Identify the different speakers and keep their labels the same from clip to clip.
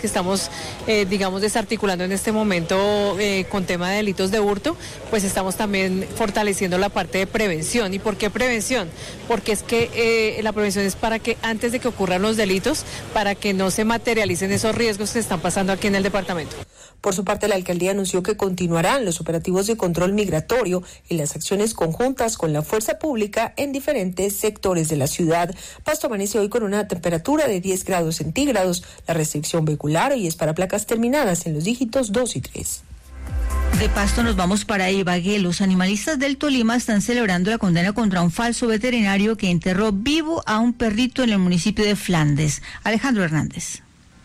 Speaker 1: que estamos, desarticulando en este momento con tema de delitos de hurto, pues estamos también fortaleciendo la parte de prevención. ¿Y por qué prevención? Porque es que la prevención es para que antes de que ocurran los delitos, para que no se materialicen esos riesgos que están pasando aquí en el departamento.
Speaker 2: Por su parte, la alcaldía anunció que continuarán los operativos de control migratorio y las acciones conjuntas con la fuerza pública en diferentes sectores de la ciudad. Pasto amanece hoy con una temperatura de 10 grados centígrados. La restricción vehicular hoy es para placas terminadas en los dígitos 2 y 3.
Speaker 3: De Pasto nos vamos para Ibagué. Los animalistas del Tolima están celebrando la condena contra un falso veterinario que enterró vivo a un perrito en el municipio de Flandes. Alejandro Hernández.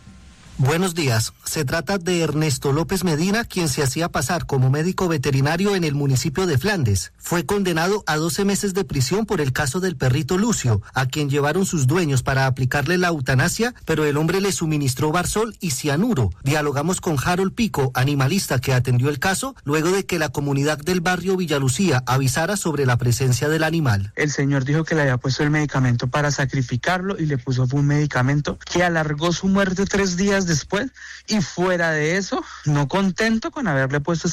Speaker 4: Buenos días. Se trata de Ernesto López Medina, quien se hacía pasar como médico veterinario en el municipio de Flandes. Fue condenado a 12 meses de prisión por el caso del perrito Lucio, a quien llevaron sus dueños para aplicarle la eutanasia, pero el hombre le suministró barsol y cianuro. Dialogamos con Harold Pico, animalista que atendió el caso, luego de que la comunidad del barrio Villalucía avisara sobre la presencia del animal.
Speaker 5: El señor dijo que le había puesto el medicamento para sacrificarlo y le puso un medicamento que alargó su muerte 3 días después, y fuera de eso, no contento con haberle puesto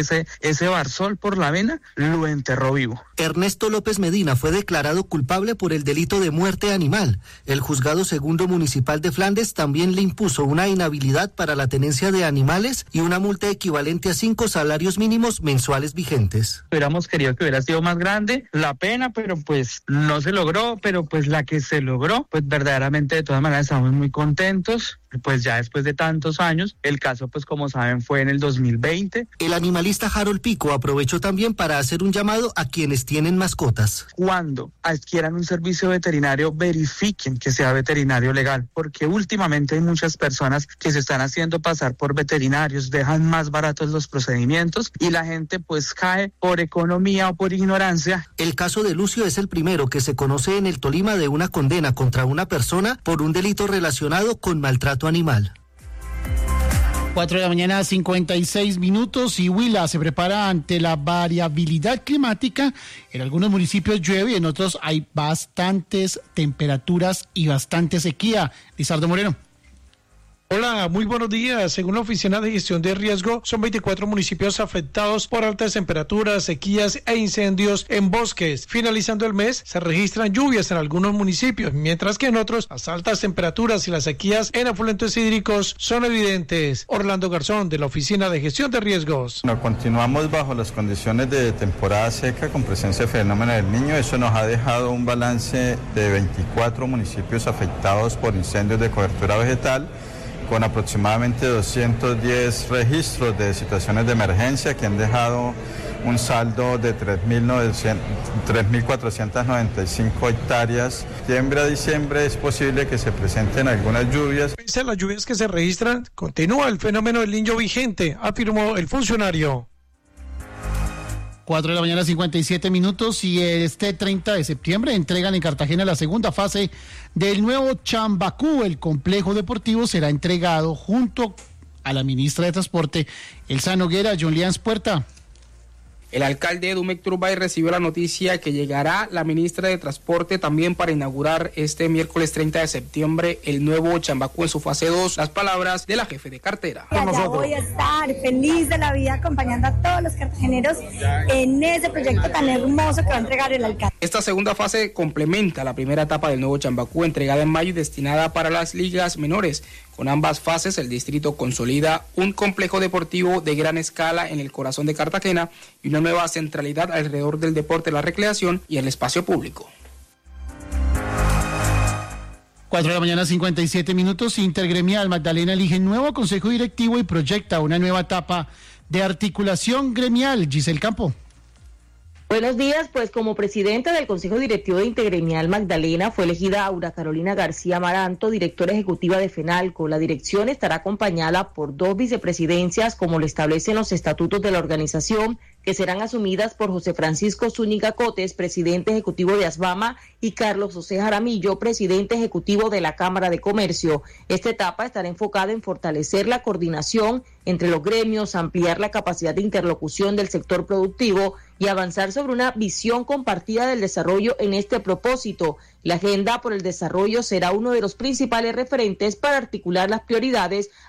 Speaker 5: ese barsol por la vena, lo enterró vivo.
Speaker 4: Ernesto López Medina fue declarado culpable por el delito de muerte animal. El juzgado segundo municipal de Flandes también le impuso una inhabilidad para la tenencia de animales y una multa equivalente a 5 salarios mínimos mensuales vigentes.
Speaker 5: Hubiéramos querido que hubiera sido más grande la pena, pero pues no se logró, pero pues la que se logró, pues verdaderamente de todas maneras estamos muy contentos. Pues ya después de tantos años, el caso pues como saben fue en el 2020.
Speaker 4: El animalista Harold Pico aprovechó también para hacer un llamado a quienes tienen mascotas.
Speaker 5: Cuando adquieran un servicio veterinario, verifiquen que sea veterinario legal, porque últimamente hay muchas personas que se están haciendo pasar por veterinarios, dejan más baratos los procedimientos y la gente pues cae por economía o por ignorancia.
Speaker 4: El caso de Lucio es el primero que se conoce en el Tolima de una condena contra una persona por un delito relacionado con maltrato animal.
Speaker 6: 4:56 a.m. y Huila se prepara ante la variabilidad climática. En algunos municipios llueve y en otros hay bastantes temperaturas y bastante sequía. Lizardo Moreno.
Speaker 7: Hola, muy buenos días. Según la Oficina de Gestión de Riesgo, son 24 municipios afectados por altas temperaturas, sequías e incendios en bosques. Finalizando el mes, se registran lluvias en algunos municipios, mientras que en otros las altas temperaturas y las sequías en afluentes hídricos son evidentes. Orlando Garzón, de la Oficina de Gestión de Riesgos.
Speaker 8: Continuamos bajo las condiciones de temporada seca con presencia de fenómeno del Niño. Eso nos ha dejado un balance de 24 municipios afectados por incendios de cobertura vegetal, con aproximadamente 210 registros de situaciones de emergencia que han dejado un saldo de 3.495 hectáreas. De septiembre a diciembre es posible que se presenten algunas lluvias.
Speaker 7: Pese a las lluvias que se registran, continúa el fenómeno del Niño vigente, afirmó el funcionario.
Speaker 6: 4:57 a.m. y este 30 de septiembre entregan en Cartagena la segunda fase del nuevo Chambacú. El complejo deportivo será entregado junto a la ministra de Transporte, Elsa Noguera. John Lians Puerta.
Speaker 9: El alcalde Edumek Turbay recibió la noticia que llegará la ministra de Transporte también para inaugurar este miércoles 30 de septiembre el nuevo Chambacú en su fase 2. Las palabras de la jefe de cartera.
Speaker 10: Allá voy a estar feliz de la vida acompañando a todos los cartageneros en ese proyecto tan hermoso que va a entregar el alcalde.
Speaker 9: Esta segunda fase complementa la primera etapa del nuevo Chambacú, entregada en mayo y destinada para las ligas menores. Con ambas fases, el distrito consolida un complejo deportivo de gran escala en el corazón de Cartagena y una nueva centralidad alrededor del deporte, la recreación y el espacio público.
Speaker 6: 4:57 a.m. Intergremial Magdalena elige nuevo consejo directivo y proyecta una nueva etapa de articulación gremial. Giselle Campo.
Speaker 11: Buenos días, pues como presidenta del Consejo Directivo de Intergremial Magdalena fue elegida Aura Carolina García Amaranto, directora ejecutiva de FENALCO. La dirección estará acompañada por 2 vicepresidencias, como lo establecen los estatutos de la organización, que serán asumidas por José Francisco Zúñiga Cotes, presidente ejecutivo de ASBAMA, y Carlos José Jaramillo, presidente ejecutivo de la Cámara de Comercio. Esta etapa estará enfocada en fortalecer la coordinación entre los gremios, ampliar la capacidad de interlocución del sector productivo y avanzar sobre una visión compartida del desarrollo en este propósito. La agenda por el desarrollo será uno de los principales referentes para articular las prioridades